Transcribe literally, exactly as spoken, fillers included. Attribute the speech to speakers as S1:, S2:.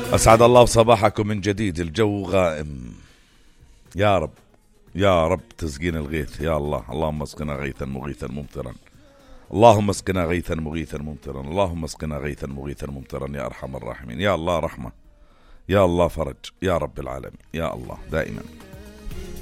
S1: أسعد الله صباحكم من جديد. الجو غائم، يا رب يا رب تسقينا الغيث يا الله. اللهم اسقنا غيثا مغيثا ممطرا، اللهم اسقنا غيثا مغيثا ممطرا، اللهم اسقنا غيثا مغيثا ممطرا يا أرحم الراحمين. يا الله رحمة، يا الله فرج، يا رب العالمين، يا الله دائما.